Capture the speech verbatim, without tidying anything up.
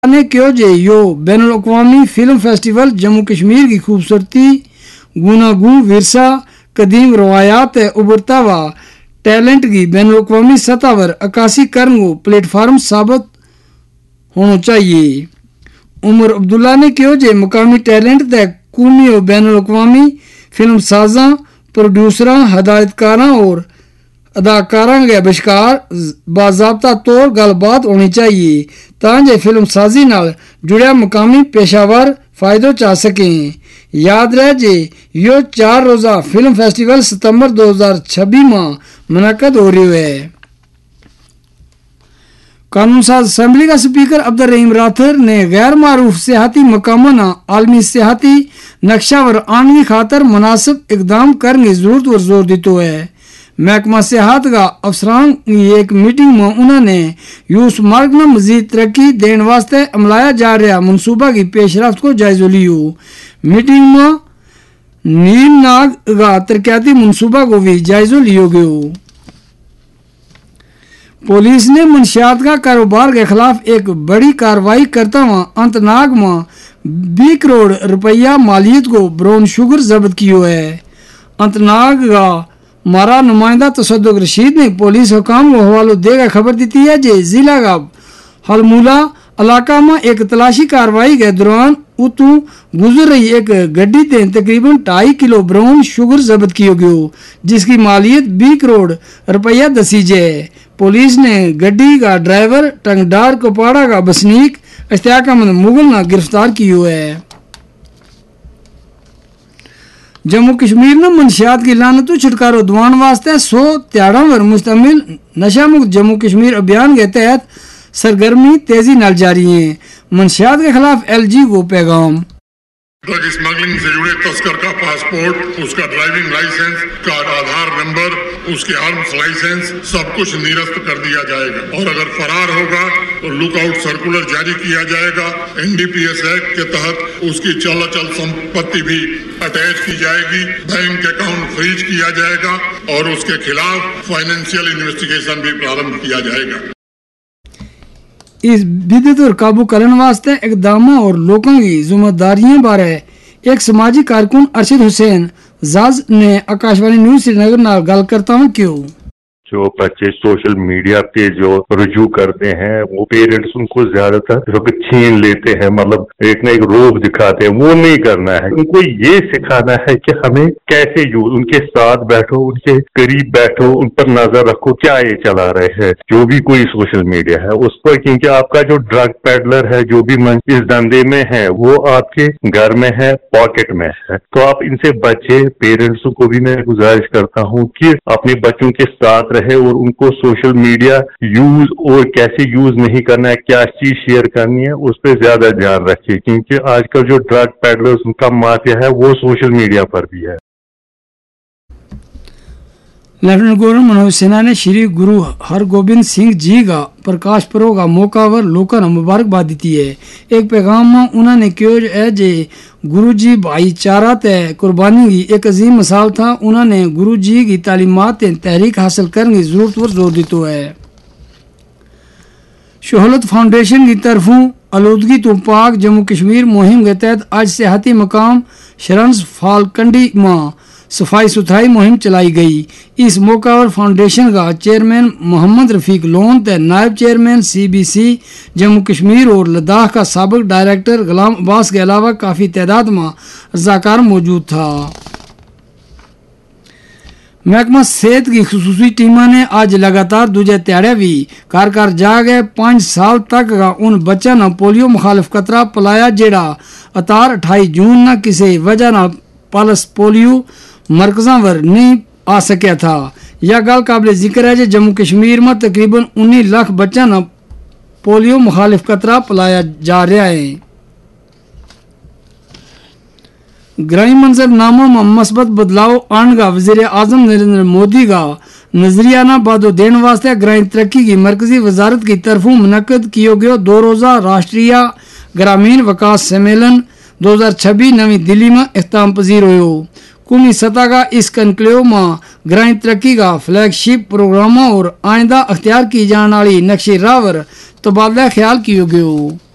ने क्यों जे यो बैनुल अक़वामी film festival Jammu Kashmir की खूबसूरती गुनागू विरसा कदीम रवायात उभरता हुआ टैलेंट की बैनुल अक़वामी सतह पर अक्कासी करने को प्लेटफार्म साबित होना चाहिए। उमर अब्दुल्ला ने क्यों जे मकामी टैलेंट तय कौमी और बैनुल अक़वामी फिल्म साजा प्रोड्यूसर हदायतकारा और अदाकारा के बशकार बाज़ाब्ता तौर गलबात होनी चाहिए ताकि फिल्म साजी नाल जुड़िया मकामी पेशावर फायदो चा सकें। याद रहे जे यो चार रोज़ा फिल्म फेस्टिवल सितंबर दो हज़ार छब्बीस में मुनक़द हो रही है। कानून साज असम्बली का स्पीकर अब्दुल रहीम राथर ने गैर मारूफ सियाहती मकामों आलमी सियाहती नक्शा वर आने की खातर मुनासिब इकदाम करने की जरूरत पर जोर दितो है। महकमा सियाहत का अफसरान की एक मीटिंग में उन्होंने यूस मार्ग में मजीद तरक्की देने वास्ते अमलाया जा रहा मनसूबा की पेशरफ्त को जायजा लियो। मीटिंग में नीम नाग का तरक्याती मनसूबा को भी जायजा लियो गयो। पुलिस ने मंशियात का कारोबार के खिलाफ एक बड़ी कार्रवाई करता हुआ अंतनाग में बीस करोड़ रुपया मालियत को ब्राउन शुगर जब्त किया है। अंतनाग का मारा नुमाइंदा तसद्दुक रशीद ने पुलिस हुकाम को हवालो देकर खबर दी है जे जिला का हलमूला इलाका में एक तलाशी कार्रवाई के दौरान उतू गुजर रही एक गड्डी से तकरीबन ढाई किलो ब्राउन शुगर जब्त किया गया जिसकी मालियत बीस करोड़ रुपया दसी जाए। पुलिस ने गड्डी का ड्राइवर टंगडार कोपाड़ा का बसनीक इश्तियाक अहमद मुगल ने गिरफ्तार किया है। जम्मू कश्मीर में मंशियात की लानत छुटकारो दिवान वास्ते सौ त्याड़ा पर मुश्तमिल नशा मुक्त जम्मू कश्मीर अभियान के तहत सरगर्मी तेजी नाल जारी है। मंशियात के खिलाफ एल जी को पैगाम। ड्रग स्मगलिंग से जुड़े तस्कर का पासपोर्ट, उसका ड्राइविंग लाइसेंस का आधार नंबर, उसके आर्म्स लाइसेंस सब कुछ निरस्त कर दिया जाएगा और अगर फरार होगा तो लुकआउट सर्कुलर जारी किया जाएगा। N D P S act के तहत उसकी चल अचल संपत्ति भी अटैच की जाएगी, बैंक अकाउंट फ्रीज किया जाएगा और उसके खिलाफ फाइनेंशियल इन्वेस्टिगेशन भी प्रारंभ किया जाएगा। इस बिदत और काबू करने वास्ते इकदाम और लोगों की जिम्मेदारियों बारे एक समाजी कारकुन अरशद हुसैन जाज ने आकाशवाणी न्यूज श्रीनगर नाल गल करता हूँ क्यों जो बच्चे सोशल मीडिया पे जो रुजू करते हैं वो पेरेंट्स उनको ज्यादातर छीन लेते हैं, मतलब एक ना एक रोब दिखाते हैं, वो नहीं करना है। उनको ये सिखाना है कि हमें कैसे यूज, उनके साथ बैठो, उनके करीब बैठो, उन पर नजर रखो क्या ये चला रहे हैं जो भी कोई सोशल मीडिया है उस पर, क्योंकि आपका जो ड्रग पेडलर है जो भी इस धंधे में है वो आपके घर में है, पॉकेट में है। तो आप इनसे बचे। पेरेंट्स को भी मैं गुजारिश करता हूँ कि अपने बच्चों के साथ है और उनको सोशल मीडिया यूज और कैसे यूज नहीं करना है, क्या चीज शेयर करनी है, उस पर ज्यादा ध्यान रखिए क्योंकि आजकल जो ड्रग पेडलर्स उनका माफिया है वो सोशल मीडिया पर भी है। लेफ्टिनेंट गवर्नर मनोज सिन्हा ने श्री गुरु हरगोबिंद सिंह जी का प्रकाश पर्व का मौका पर लोगों ने मुबारकबाद दी है। एक पैगाम में उन्होंने क्यों है जे गुरु जी भाईचारा तय कुर्बानी की एक अजीम मिसाल था। उन्होंने गुरु जी की तालीमात तहरीक हासिल करने की जरूरत पर जोर दिया है। शोहलत फाउंडेशन की तरफों आलूदगी तो पाक जम्मू कश्मीर मुहिम के तहत आज सियाहती मकाम शरंस फालकंडी में सफाई सुथराई मुहिम चलाई गई। इस मौका पर फाउंडेशन का चेयरमैन मोहम्मद रफीक लोन व नायब chairman C B C Jammu Kashmir और लद्दाख का साबिक डायरेक्टर गुलाम अब्बास के अलावा काफ़ी तादाद में रज़ाकार मौजूद था। महकमा सेहत की खसूसी टीमां ने आज लगातार दूजे त्याड़े भी कार कार जा गए पाँच साल तक का उन बच्चा न पोलियो मुखालिफ कतरा पलाया जेड़ा अतार अठाई जून न किसी वजह न पल्स पोलियो मरकजा वर नहीं आ सकिया था। यह गल काबिल जिक्र है कि जम्मू कश्मीर में तकरीबन उन्नीस लाख बच्चा न पोलियो मुखालिफ कतरा पिलाया जा रहा है। ग्रामीण मंजरनामों में मस्बत बदलाव आने का वजीर आजम नरेंद्र मोदी का नजरिया न बादो देने वास्ते ग्रामीण तरक्की की मरकजी वजारत की तरफों मुनक्कद किया गया दो रोज़ा राष्ट्रीय ग्रामीण विकास सम्मेलन दो हजार छब्बीस नवी दिल्ली में इख्ताम पजीर हो। कौमी सतह का इस कनक्लेव में ग्रामीण तरक्की का फ्लैगशिप प्रोग्रामों और आइंदा अख्तियार की जाने वाली नक्शे रावर तबादला ख्याल किया गया।